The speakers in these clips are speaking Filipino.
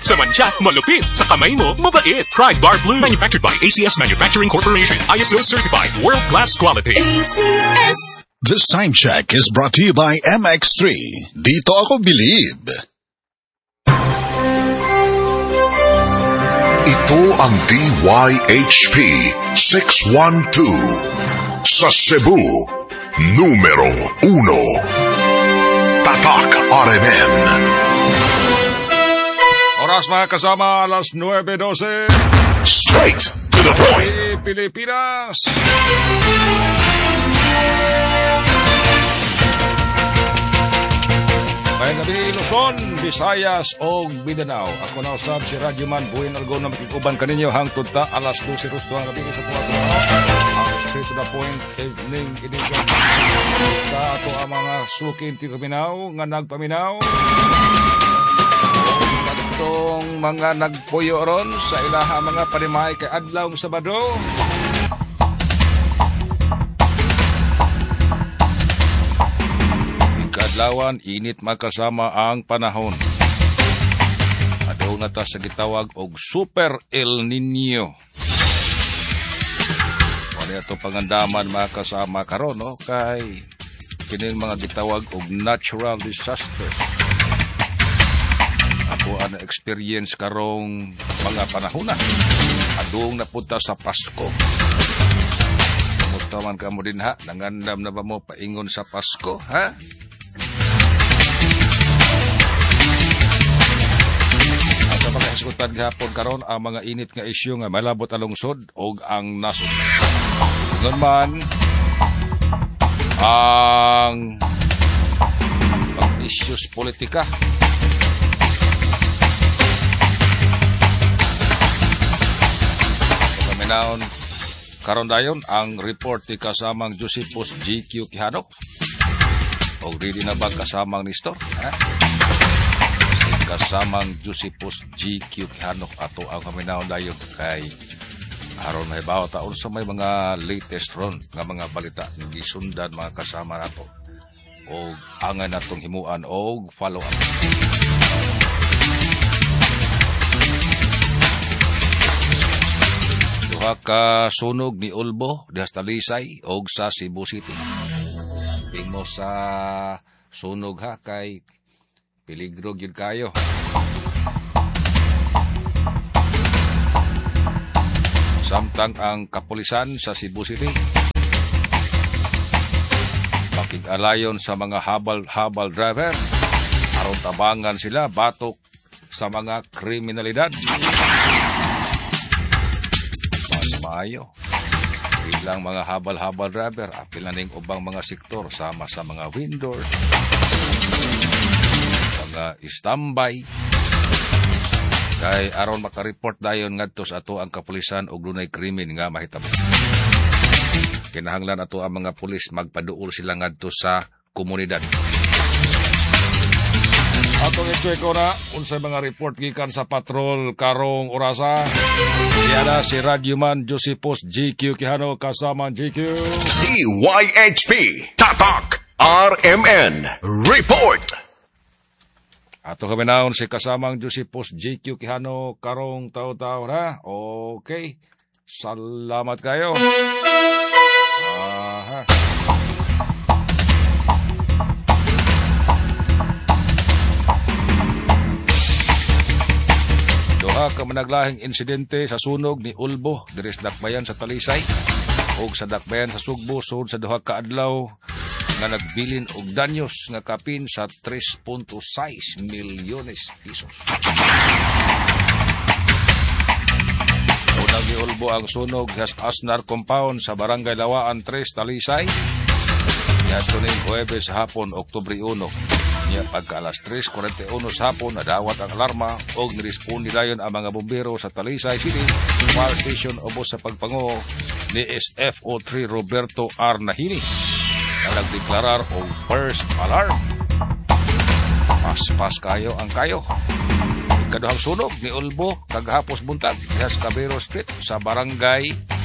Sa mancha, malupit. Sa kamay mo, mabait. Try Guard Blue. Manufactured by ACS Manufacturing Corporation. ISO certified. World-class quality. ACS. This time check is brought to you by MX3. Dito ako believe. Ito ang DYHP 612 sa Cebu, numero 1. Tatak RMN. Oras mga kasama, alas 9:12. Straight to the point. Pilipinas. May gabi Luzon, Visayas o Mindanao. Ako na usab si Radyoman Buhin Algo na makikuban kaninyo hangtod ta alas 12 rusto ang gabi sa tuwa ko. Straight to the point, evening edition. Sa ato ang mga sukin ti kaminaw, nga nagpaminaw. Itong mga nagpuyo ron sa ilaha mga parimay kay adlaw Sabado. Kadlawan, init magkasama ang panahon. Adaw na ta sa gitawag og Super El Nino. Wala ito pangandaman makasama karon, no? Kay kining mga gitawag og natural disaster. Ako ang experience karong mga panahon na. Adong napunta sa Pasko. Kamusta man ka mo din ha? Nangandam na ba mo paingon sa Pasko, ha? Sa mga iskutan gihapon karon ang mga init nga isyu nga malabot alungsod og ang nasod. Ngon man ang issues politika. Kaminaon karon dayon ang report ni kasamang Josephus GQ Quijano. Og dili na ba kasamang Nestor, ha? Kasamang Josephus GQ Quijano ato ang kaminaw dayon kay aron may bawat taon sa may mga latest ron nga mga balita nga gisundan mga kasama nato og angan natong himuan og follow up. Duha ka sunog ni Ulbo diha sa Talisay og sa Cebu City. Tingmo sa sunog ha kay peligro gyud kayo. Samtang ang kapulisan sa Cebu City makig-alayon sa mga habal driver aron tabangan sila batok sa mga kriminalidad. Mas maayo bilang mga habal driver apil na ning ubang mga sektor sama sa mga vendor, mga standby kay aron makareport dayon ngadto sa ato ang kapulisan og dunay krimen nga mahitabo. Kinahanglan ato ang mga pulis magpaduol sila ngadto sa komunidad. Atong i-check ko na unsay mga report gikan sa patrol karong orasa. Diana si Radyoman Josephus GQ Quijano kasama GQ DYHP Tatak RMN Report. Ato kami naon si kasamang Josephus GQ Quijano karong tao-tao na. Okay. Salamat kayo. Aha. Duha ka managlahing insidente sa sunog ni Ulbo diri sa dakbayan sa Talisay ug sa dakbayan sa Sugbo sud sa duha ka adlaw nga nagbilin og danyos nga kapin sa 3.6 milyones pesos. Unang giulbo ang sunog sa Asnar Compound sa Barangay Lawaan 3, Talisay. Yadto ning Huwebes hapon, Oktubre 1. Niya pagka alas 3:41 sa hapon nadawat ang alarma og niresponde dayon ang mga bombero sa Talisay City Fire Station ubos sa pagpanguho ni SFO3 Roberto R. Nahini. Nagdeklarar o first alarm. Pas kayo ang kayo. Ikaduhang sunog ni Ulbo kaghapos buntag Escabero Street sa Barangay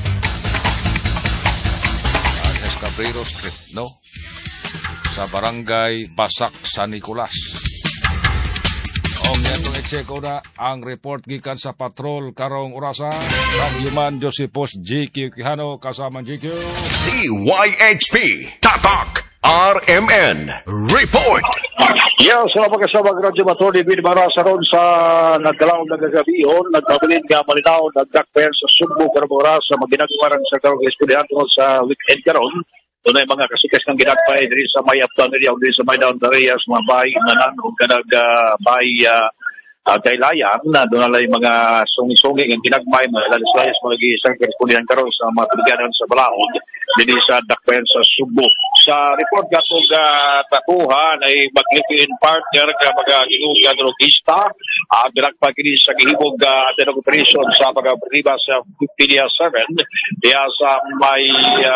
Escabero Street, no? Sa Barangay Basak, San Nicolas. O netong i-check ko na ang report gikan sa patrol karong orasa. Human Josepos GQ Quijano kasama GQ. DYHP Tatak RMN Report. Sa pagkasabag Radyo Bator, David Barasa ron sa nagkalaw na gagabihon, nagpabilin nga malinaw, nagdakper sa Sugbo, Karabora, sa maginagawaran sa karong estudyante sa weekend karon. Doon ay mga kasikas ng ginagpay diri sa may Aptan area, diri sa may Down Areas, mga bahay, nananong kanag bahay kailayan, na doon alay mga sungi-sungi ang ginagmay, mga lalis-layas, mga gisang karespondihan karon sa mga tuliganan sa Balaod, diri sa dakpen sa Sugbo. Sa report gatong tatuhan ay maglipin partner ka mga ginuga drogista, ginagpay kini sa gihibog atin operation sa pagkapriba sa 50-7, diya sa may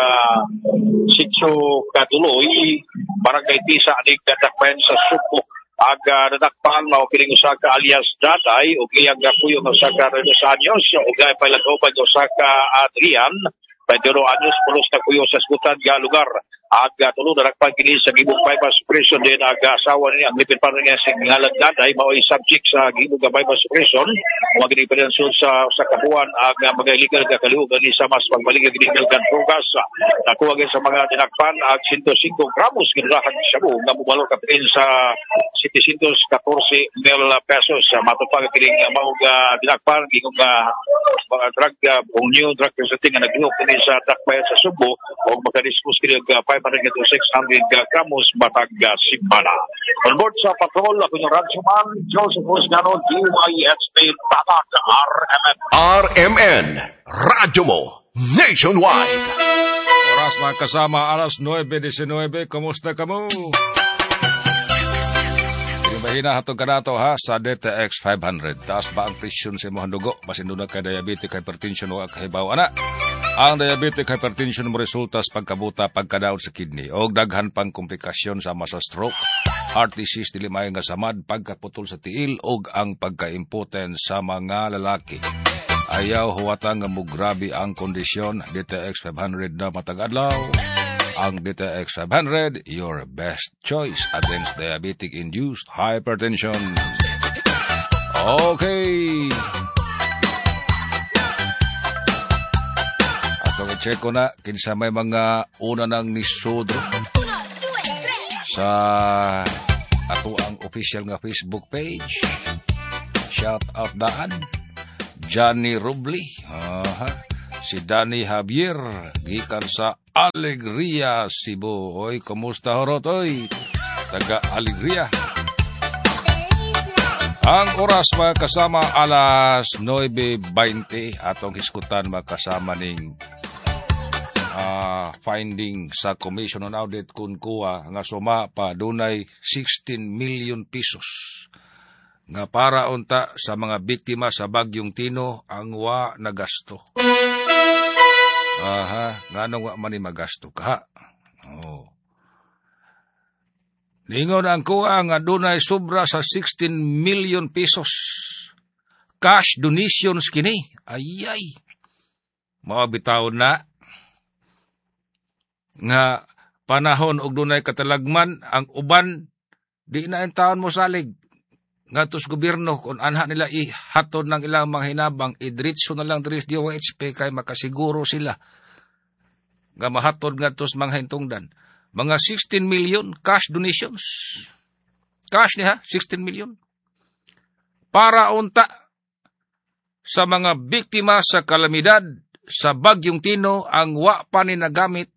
sitio Katuloy, barangay Tisa, aning dakpen sa Sugbo. Nadakpan na opining usaka alias Daday o iyang puyo ng usaka Renos Anyos o gaya palagaupan ng usaka Adrian 22 anyos pulos na kuyo sa skutan nga lugar. Tulo na nagpagkili sa gibong bypass operation din asawa niya ang lipid pa niya sa ngalag Daday mao'y subject sa gibong bypass operation mga ginipidansyon sa kabuan mga illegal kakaliugan ni sa mas pagbaligag illegal drogas nakuha sa mga dinakpan 105 gramos ginulakan siya mo nga mumalor kapitin sa 714 mil pesos matupag kining mga dinakpan gingong mga drug new drug presenting na naglihok kini sa dakbayan sa Sugbo o makadispose kini 500 to 600 gramos matag simbala. On board sa patrol, ako yung Radyoman, Joseph Osgano, DYHP Tatak, RMN. RMN, radyo mo, nationwide. Oras mga kasama, alas 9:19, kumusta ka mo? Bahina hatong kanato ha sa DTX 500. Taas ba ang presyon sa imong dugo? Basin doon ka diabetic hypertension o kahibaw ana. Ang diabetic hypertension mo resulta sa pagkabuta, pagkadaot sa kidney o daghan pang komplikasyon sama sa stroke, heart disease, dilimayon nga samad, pagkaputol sa tiil o ang pagka-impotence sa mga lalaki. Ayaw huwata nga mo grabe ang kondisyon. DTX 500 na matagadlaw. Ang DTX 500, your best choice against diabetic-induced hypertension. Okay. Ato i-check ko na, kinsa may mga una ng nisodro sa ato ang official nga Facebook page. Shout out daan. Johnny Rubli. Si Danny Javier, gikan sa Alegria, Cebu. Oy, kumusta horot, oy? Taga Alegria. Ang oras makasama alas 9:20 atong hiskutan makasama ning finding sa Commission on Audit kun kuha nga suma pa dunay 16 million pesos nga para unta sa mga biktima sa Bagyong Tino ang wa nagasto. Nganong wa man ni magasto ka. Ningon ang kuha nga dunay sobra sa 16 million pesos. Cash donations kini. Ayay. Mabitaw na nga panahon og dunay katalagman ang uban di na ang taon mo salig. Ngatos gobyerno kung anha nila ihatod ng ilang mga hinabang, idritso na lang diri sa DOHP kay makasiguro sila nga mahatod ngatos mga hintungdan. Mga 16 million cash donations. Cash niya, 16 million. Para unta sa mga biktima sa kalamidad sa Bagyong Tino ang wa pa ni nagamit.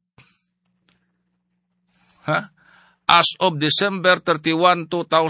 As of December 31,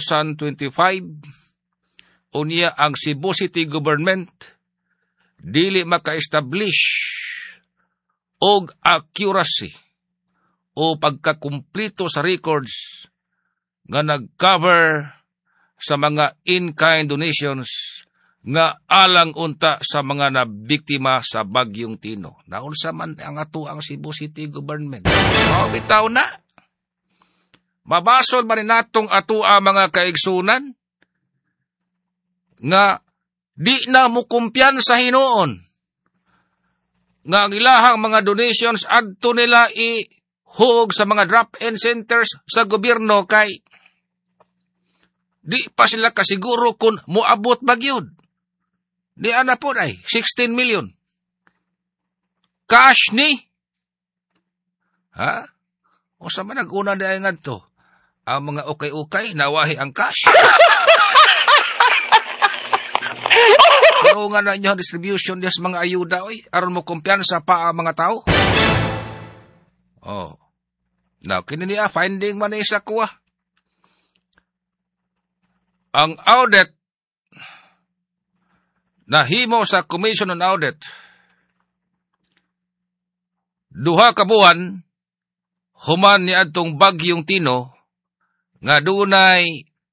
2025, unya ang Cebu City Government dili maka-establish og accuracy o pagkakumplito sa records nga nag-cover sa mga in-kind donations nga alang unta sa mga nabiktima sa Bagyong Tino. Naunsa man ang ato ang Cebu City Government. Bitaw na. Mabasol man natong ato ang mga kaigsunan nga di na mo kumpiyansa hinuon nga ang ilahang mga donations adto nila ihug sa mga drop-in centers sa gobyerno kay Di pa sila kasiguro kung muabot bagyod. Di ana po ay 16 million. Cash ni. Ha? O sa man nag-una dahil nga to? Ang mga ukay-ukay, nawahi ang cash. Pero nga na inyo distribution des mga ayuda, oy. Aron mo kumpiyansa pa ang mga tao. Oh. Now, kininiya, finding man isa kuha. Ang audit, nahimo sa Commission on Audit, 2 ka buwan, human ni adtong Bagyong Tino, nga dunay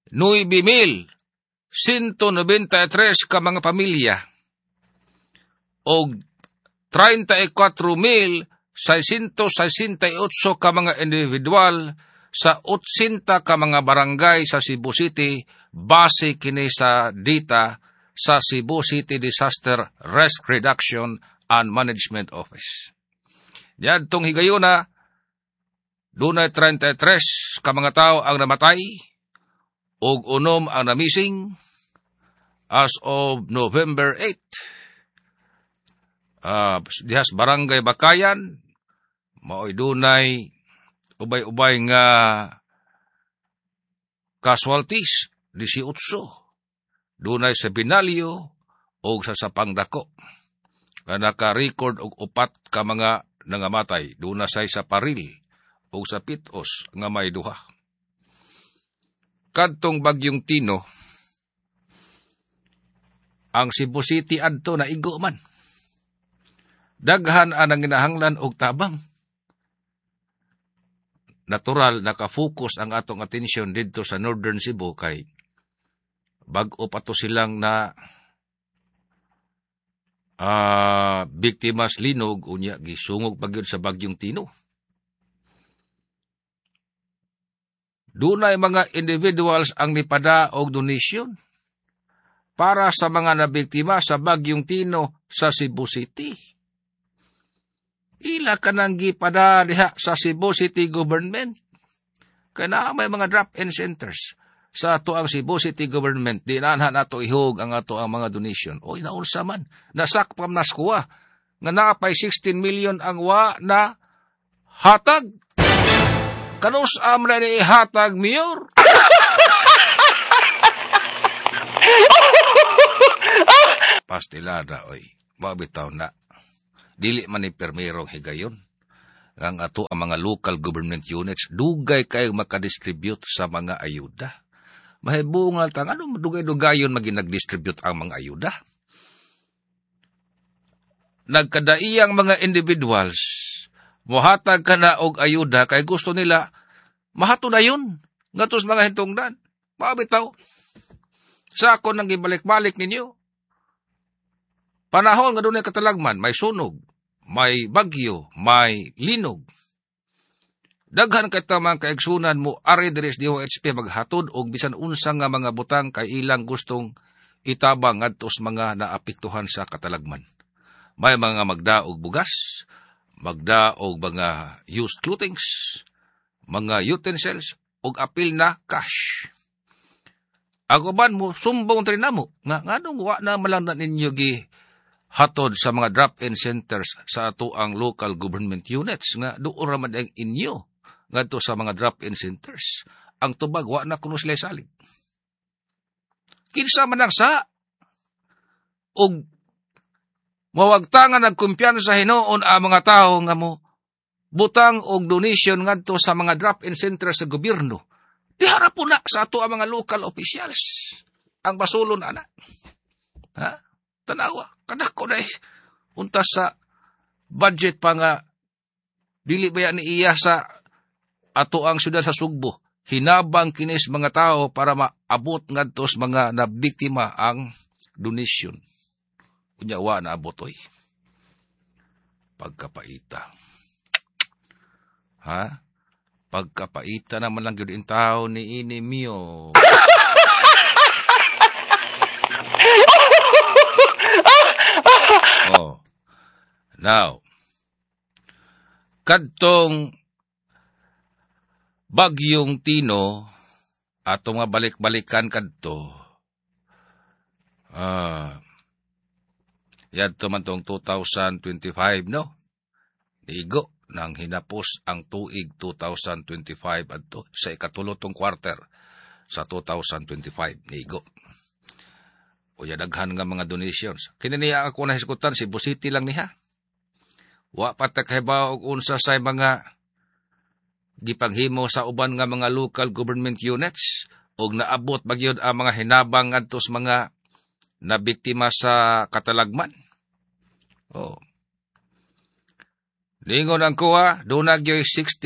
9,193 ka mga pamilya o 34,668 ka mga individual sa 80 ka mga barangay sa Cebu City base kini sa data sa Cebu City Disaster Risk Reduction and Management Office. Diyan tong higayuna, dunay 33 ka mga tao ang namatay ug 6 ang na-missing as of November 8. Dihas Barangay Bakayan, mao'y dunay ubay-ubay nga casualties, 18. Dunay sa Binalyo o sa Sapangdako. Nga naka-record og 4 ka mga nangamatay. Duna say sa Paril o sa Pitos nga may 2. Kadtong Bagyong Tino, ang Cebu City adto na igo man. Daghan ang ginahanglan og tabang. Natural, nakafocus ang atong atensyon dito sa Northern Cebu kay bag-o pa to silang na biktimas linog unya gisungog pagyud sa Bagyong Tino. Dunay mga individuals ang nipada og donation para sa mga nabiktima sa Bagyong Tino sa Cebu City. Ila ka nang gipada diha sa Cebu City Government. Kaya may mga drop-in centers sa ato ang Cebu City Government. Di naanhan ato ihog ang ato ang mga donation. Oy, naunsa man. Nasakpam naskuha. Nga napay 16 million ang wa na hatag. Kanus amra ni ihatag, Mayor? Pastilada, oy. Mabitaw na. Dili man ni permerong higayon. Ang ato ang mga local government units, dugay kayo makadistribute sa mga ayuda. Mahibungal tang, ano dugay-dugayon maginag-distribute ang mga ayuda? Nagkadaiyang mga individuals, mohatag ka na og ayuda, kay gusto nila, mahato na yun. Ngatos mga hintungdan. Mabitaw. Sa ako nang gibalik-balik ninyo. Panahon nga doon ay katalagman, may sunog, may bagyo, may linog. Daghan kay tamang kaigsunan mo, ari diris DOHP maghatod og bisan unsang nga mga butang kay ilang gustong itabang ngadtos mga naapektuhan sa katalagman. May mga magdaog bugas, magdaog mga used clothings, mga utensils, og apil na cash. Ako ban mo, sumbong rin na mo, nga nung wa na malang na ninyo hatod sa mga drop-in centers sa ato ang local government units nga doon raman ang inyo ngadto sa mga drop-in centers. Ang tubag wa na kuno sila salig. Kinsa man ang sa og mawagtangan ang kumpiyansa hinuon ang mga tao nga mo butang og donation ngadto sa mga drop-in centers sa gobyerno. Diharap po na sa ato ang mga local officials ang basulon ana. Ha? Tanawa, kanak ko na unta sa budget pa nga dili ba ni iya sa ato ang syudad sa Sugbo. Hinabang kinis mga tao para maabot ngadtos mga nabiktima ang donation. Unyawa na abotoy. Pagkapaita. Ha? Pagkapaita naman lang yun yung tao ni Inimio. Oh. Now, kadtong Bagyong Tino, ato nga balik-balikan kadto. Yadto man tong 2025, no? Igo nang hinapos ang tuig 2025 adto sa ikatulotong quarter sa 2025 nigo. Uya daghan nga mga donations. Kini niya ako nahisgutan si Cebu City lang niha. Wa pa ta kahibaw og unsa say mga gipanghimo sa uban nga mga local government units og naabot bagyod ang mga hinabang adto sa mga nabiktima sa katalagman. Oh. Lingon ang kuha, doon nagyoy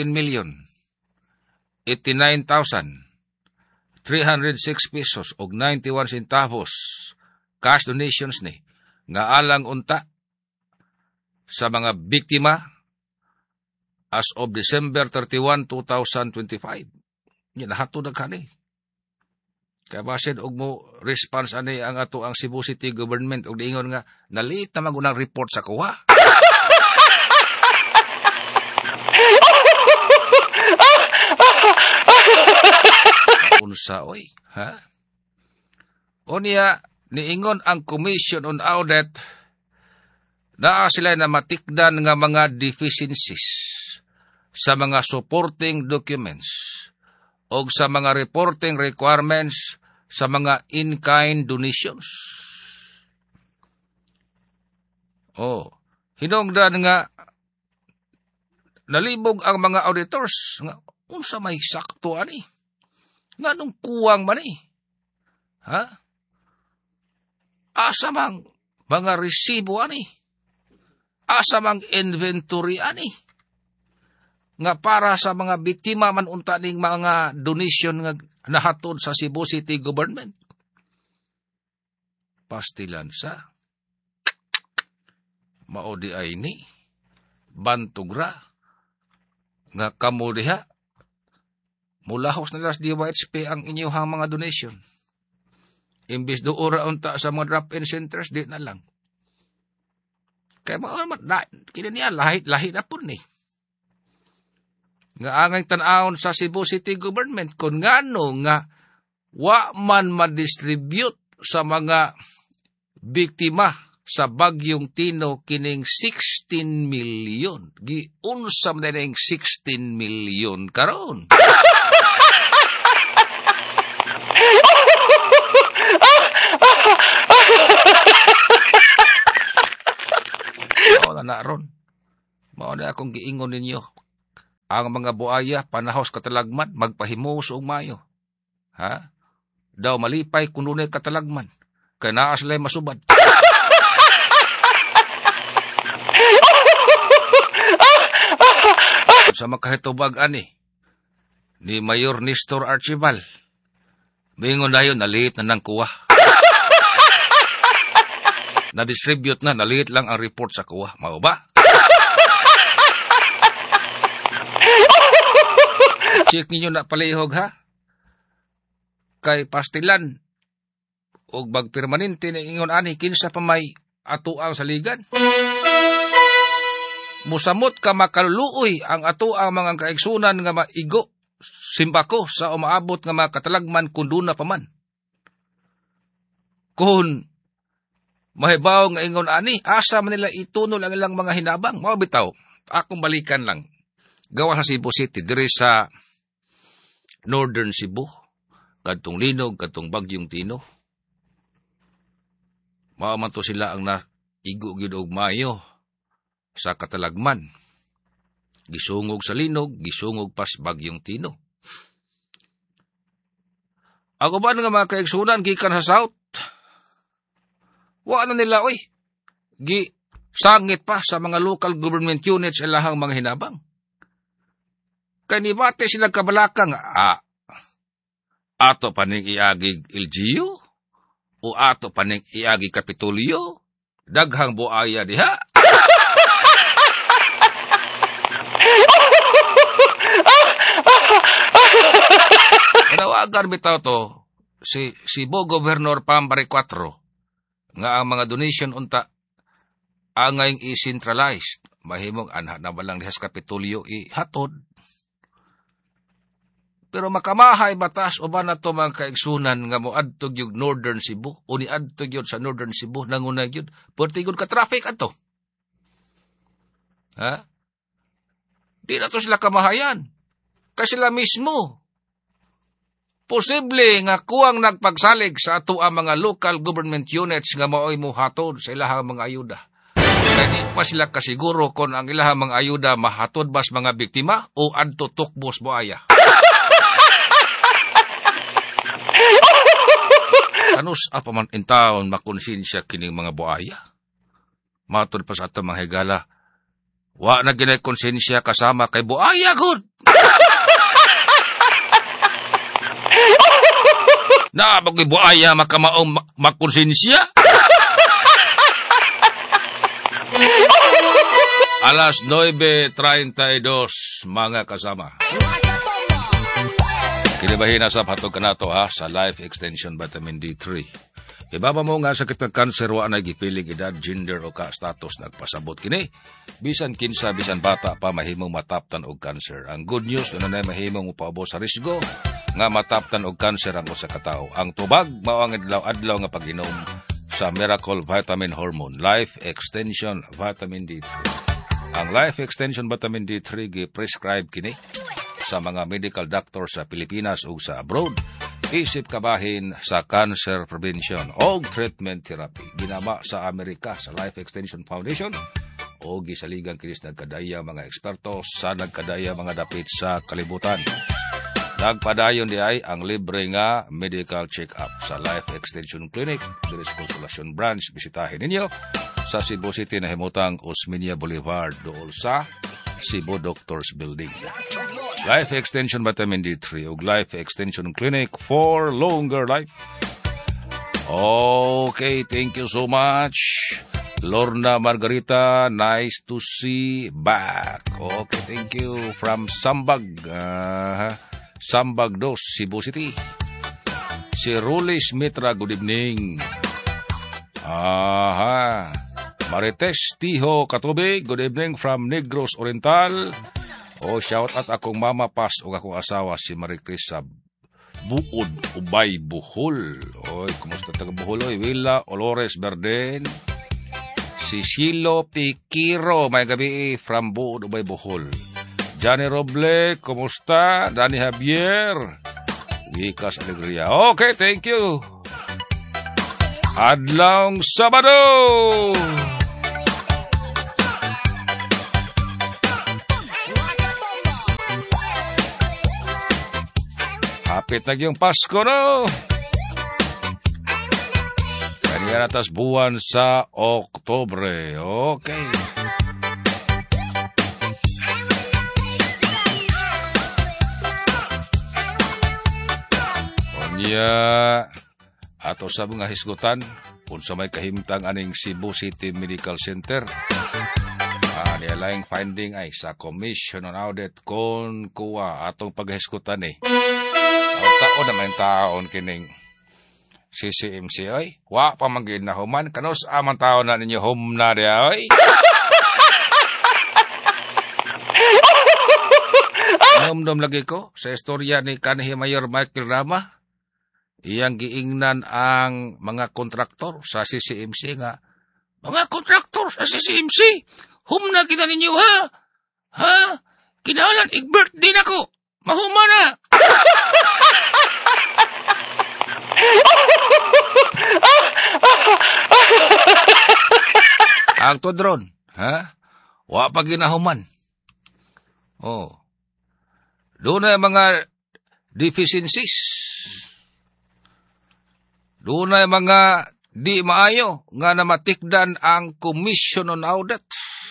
16,089,306 pesos og 91 centavos cash donations ni nga alang unta sa mga biktima as of December 31, 2025. Yan lahat to nagkani. Kaya basin og mo response ani ang ato ang Cebu City government og diingon nga naliit na magunang report sa kuha. Unsa oy, ha? O niya, niingon ang Commission on Audit na sila na matikdan nga mga deficiencies sa mga supporting documents o sa mga reporting requirements sa mga in-kind donations. Oh, hinungdan nga nalibog ang mga auditors nga unsa may sakto ani. Nga nung kuwang man eh. Ha? Asa mang mga resibo ani? Asa mang inventory ani? Nga para sa mga biktima man unta ning mga donation nga nahatod sa Cebu City government. Pastilan sa maodi ay ni bantugra nga kamo diha mulahos na las DYHP ang inyong mga donation. Imbis doora unta sa mga drop-in centers, di na lang. Kaya kini niya, lahit na po ni. Nga angay tanawon sa Cebu City government, kung ngano nga, wa man ma-distribute sa mga biktima sa Bagyong Tino kining 16 million. Giunsam na yung 16 million karon. Mao na ron. Mao na akong giingon ninyo. Ang mga buaya, panahos katalagman, magpahimus og mayo. Ha? Daw malipay kung dunay katalagman. Kaya naa sila'y masubad. Sa makahitubag ani ni Mayor Nestor Archibald, bingon dayon naliit na nang kuha. Na-distribute na, naliit lang ang report sa kuha. Mao ba? Check ninyo na palihog ha? Kay pastilan o bagpermanente na ingon ani kinsa pa may atuang saligan. Musamot ka makaluluoy ang atuang mga kaigsunan nga maigo simbako sa umaabot nga mga katalagman kung doon na paman. Kung mahibaw nga ingon ani, asa man nila itunol ang ilang mga hinabang. Mao bitaw, akong balikan lang. Gawa sa Cebu City, diri sa Northern Cebu, kadtong Linog, kadtong Bagyong Tino. Mao man to sila ang naigo gyud og mayo sa katalagman. Gisungog sa Linog, gisungog pas Bagyong Tino. Ako ba nga mga kaigsunan gikan sa South? Wa na nila, oy. Sangit pa sa mga local government units ilahang mga hinabang. Kaya nibate sila kabalakang, ato pa ning iagig LGU? O ato pa ning iagig Kapitolyo? Daghang buaya diha? Nawagan bitaw to, si Cebu Governor Pambari 4, nga ang mga donation unta angay i-centralized. Mahimong anha na balang dihas Kapitolyo ihatod. Pero makamahay batas o ba na to mga kaigsunan nga mo adtog yung Northern Cebu o ni adtog yun sa Northern Cebu nangunay yun. Pertigod ka traffic ato. Ha? Di na to sila kamahayan. Kasi sila mismo. Posible nga kuwang nagpagsalig sa ato ang mga local government units nga mao'y muhatod sa ilahang mga ayuda. Kaya di pa sila kasiguro kung ang ilahang mga ayuda mahatod ba sa mga biktima o adto tukbos buaya. Anus apa man in taon makonsensya kining mga buaya? Matod pa sa ato mga higala. Wa na ginay konsensya kasama kay buaya good. Na bagoy buaya makamaong makonsensya. Alas 9:32 mga kasama. Kinibahin na sa patog kanato sa Life Extension Vitamin D3. Ibaba mo nga sakit ng kanser wa na gipiling edad, gender o ka-status nagpasabot kini. Bisan kinsa, bisan bata pa mahimong mataptan og kanser. Ang good news na mahimong upaubos sa risgo nga mataptan og kanser ang usa ka tawo. Ang tubag mao ang adlaw-adlaw nga pag-inom sa Miracle Vitamin Hormone Life Extension Vitamin D3. Ang Life Extension Vitamin D3 gi-prescribe kini sa mga medical doctor sa Pilipinas ug sa abroad. Isip kabahin sa cancer prevention o treatment therapy. Ginama sa Amerika sa Life Extension Foundation o gisaligan kinis nagkadaya mga eksperto sa nagkadaya mga dapit sa kalibutan. Nagpadayon di ay ang libre nga medical check-up sa Life Extension Clinic, diri sa Consolacion Branch. Bisitahin ninyo sa Cebu City na himutang Osmeña Boulevard dool sa Cebu Doctors Building. Life Extension Vitamin D3 ug Life Extension Clinic for longer life. Okay, thank you so much. Lorna Margarita, nice to see back. Okay, thank you from Sambag. Sambag 2, Cebu City. Si Rulis Mitra, good evening. Marites Tiho Katubig, good evening from Negros Oriental. Shout out akong mama Pas o akong asawa si Maricris sa Buod, Ubay, Bohol. Kumusta taga Bohol? Willa Olores Berden. Si Shilo Pikiro, may gabi from Buod, Ubay, Bohol. Johnny Roble, kumusta? Danny Javier. Wikas Alegria. Okay, thank you. Adlong Sabado. Hapit na yung Pasko, no? Kanya natas buwan sa Oktobre. Okay. Onya, ato sa mga hisgutan, kung sa may kahimtang aning Cebu City Medical Center, nilaing finding ay sa Commission on Audit kon kuwa atong paghisgutan Tao naman taon kining CCMC, oy. Wa pa man gid na human. Kanos amang taon na ninyo hum na dia, oy. Nomdom lagi ko sa istorya ni kanhi Mayor Michael Rama. Iyang giingnan ang mga kontraktor sa CCMC nga. Mga kontraktor sa CCMC, hum na kita ninyo, ha? Ha? Kinahanglan i-birthday nako. Mahuma na. Ang tudron, ha? Wa pa ginahuman. Doon na mga deficiencies. Doon na mga di maayo nga namatikdan ang Commission on Audit.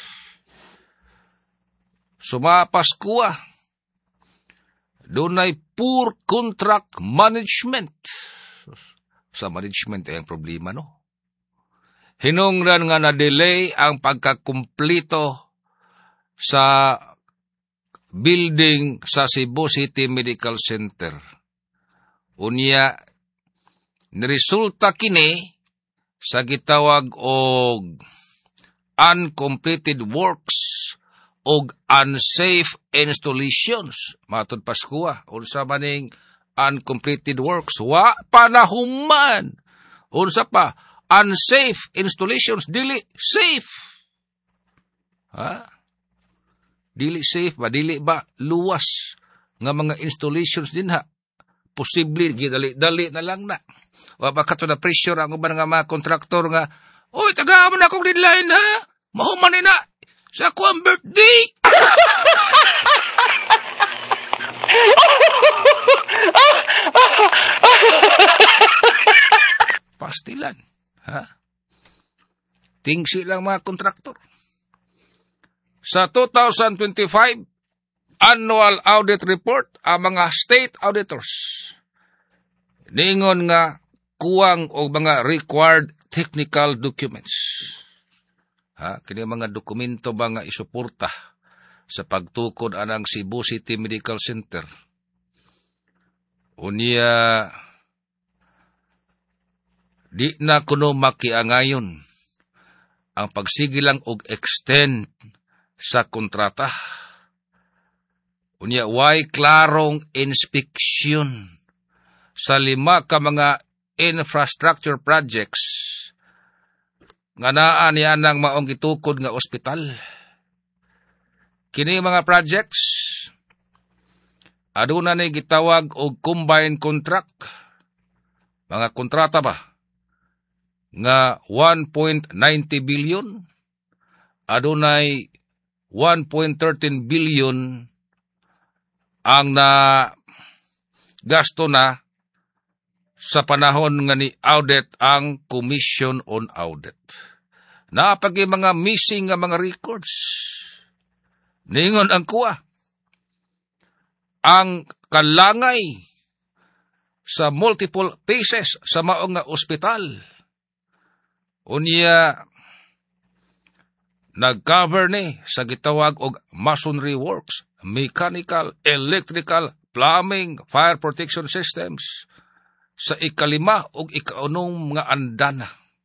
Sumapas kuwa. Doon ay poor contract management. Sa management ay ang problema, no? Hinungdan nga na-delay ang pagkakumplito sa building sa Cebu City Medical Center. Unya, niresulta kini sa gitawag og uncompleted works og unsafe installations. Matod Paskuha, unsa maning uncompleted works, wa panahuman. Unsa pa, unsafe installations, dili safe. Ha? Dili safe ba? Dili ba luwas nga mga installations din ha? Posible, gidali-dali na lang na. O baka to na pressure ang uban nga mga kontraktor nga, oy, tagaan mo na akong deadline ha? Mahuman na sa ako ang birthday. Pastilan. Ha? Tingsi lang mga kontraktor. Sa 2025, annual audit report, ang mga state auditors, ningon nga kuwang o mga required technical documents. Ha? Kini mga dokumento ba nga isuporta sa pagtukod anang Cebu City Medical Center. Unya, di na kuno makiangayon ang pagsigilang og extend sa kontrata. Unya, why klarong inspeksyon sa 5 ka mga infrastructure projects nga naa niya nang maong gitukod nga ospital. Kini mga projects, aduna ni gitawag og combined contract. Mga kontrata ba? Nga 1.90 billion, adunay 1.13 billion ang na gasto na sa panahon nga ni audit ang Commission on Audit. Napagi mga missing nga mga records. Ningon ang kuha. Ang kalangay sa multiple phases sa maong nga ospital. Unya, nag-cover ni sa gitawag og masonry works, mechanical, electrical, plumbing, fire protection systems sa 5 ug 6 nga andana.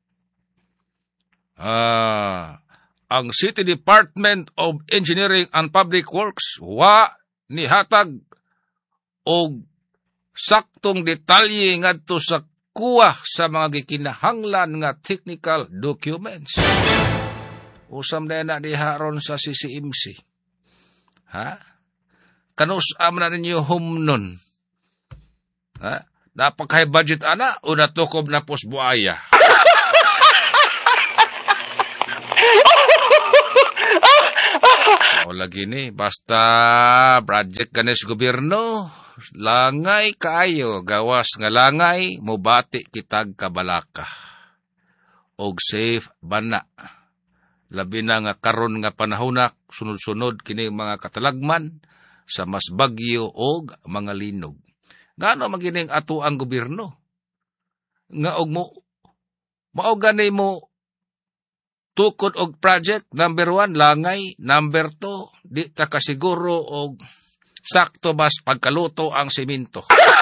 Ang City Department of Engineering and Public Works wa nihatag og saktong detalye ngadto sa kuha sa mga gikinahanglan nga technical documents. Usam na diha ron sa CCMC. Ha? Kanus-am na ninyo humnon. Ha? Napakay budget ana o natukob na posbuaya. O lagi ni, basta project kanis gobyerno, langay kaayo, gawas nga langay, mubati kitag kabalaka. Og safe bana. Labi na nga karon nga panahonak, sunod-sunod kini mga katalagman sa mas bagyo og mga linog. Ngano magining ato ang gobyerno? Nga og mo mauganay mo tukod og project number 1 langay, number 2 di ta kasiguro og sakto bas pagkaluto ang semento.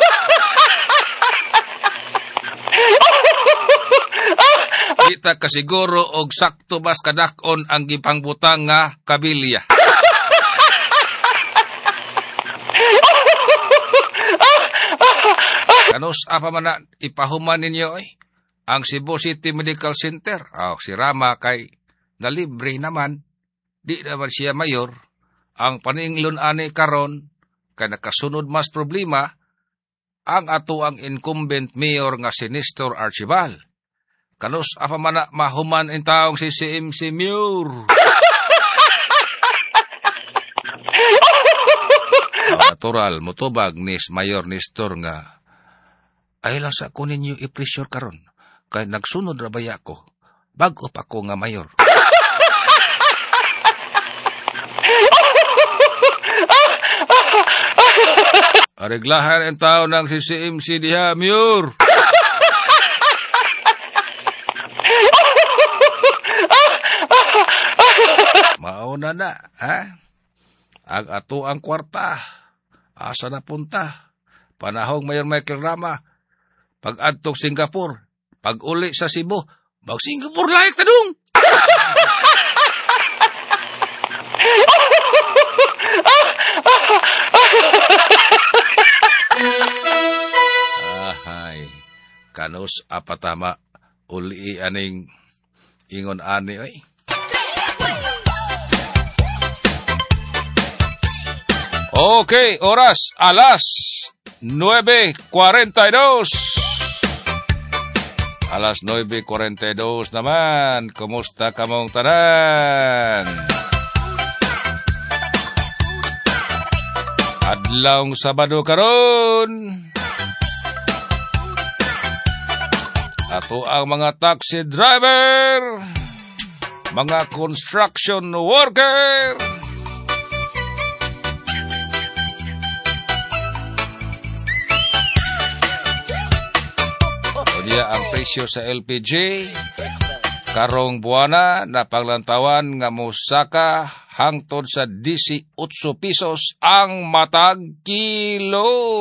Di ta kasiguro og sakto bas kadak-on ang gipangbutang nga kabilya. Kanus apa man na ipahuman ninyo ang Cebu City Medical Center. Si Rama kay nalibre naman. Di naman siya mayor. Ang paninglon ani karon kay nakasunod mas problema ang ato ang incumbent mayor nga si Nestor Archibald. Kanus apa man na mahuman in taong si CMC Mayor. Natural, mutubag ni Mayor Nestor nga ay lang sa ko ninyo i-pressure karon kay nagsunod ra baya ko bago pa ko nga mayor. Areglahan ang tao ng CCMC diha, Mayor. Mauna na, ha? Ang ato ang kwarta. Asa na punta? Panahong Mayor Michael Rama. Pag-adtog Singapore, pag-uli sa Cebu, mag-Singapore laik tanong. Halos apatama uli aning ingon ani oy. Okay, oras alas 9:42. Alas 9:42 naman. Kumusta ka mong tanan? Adlawng Sabado karon. Ato ang mga taxi driver, mga construction worker, niya ang presyo sa LPG karong buwana na paglantawan nga mosaka hangtod sa 18 pesos ang matag kilo.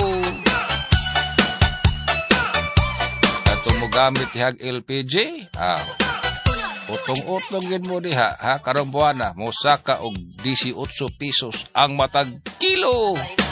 Ato mo gamit hag LPG, utong-utong yun mo diha, ha, karong buwana mosaka og 18 pesos ang matag kilo.